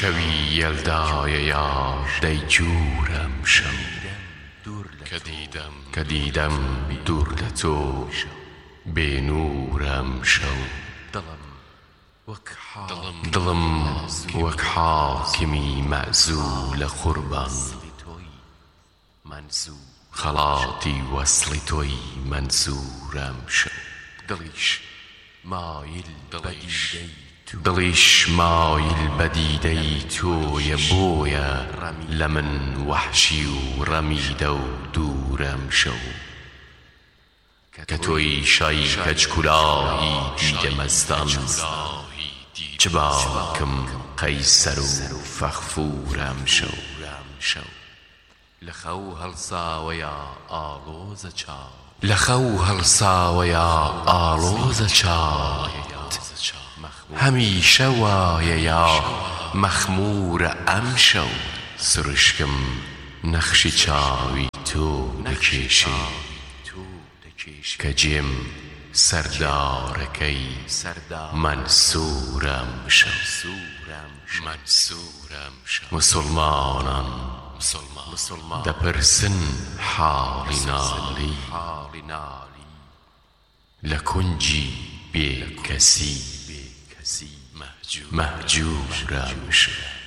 شەوی یەلدایە یار دەیجوورم شەو کە دیدەم دوور لە تۆ بێنوورم شەو دڵم وەک حاکمی مەعزوو لە قوربان خەڵاتی وەسڵی تۆی مەنزوورم شەو دڵیش مایل بە دیدەی تۆیە بۆیە لە من وەحشی و ڕەمیدە و دوورم شەو کە تۆی شای کەچکولاهی دیدە مەستان چ باوکم قەیسەر و فەغفوورم شەو لە خەو هەڵساوەیە ئاڵۆزە چاوت هەمیشە وایە مەخمورە ئەم شەو سروشکم نەخشی چاوی تۆ بکێشێ کە جێم سەردارەکەی مەنسوورم شەو موسڵمانان دەپرسن حاڵی ناڵی لە کونجی بێکەسی مەهجوورم شەو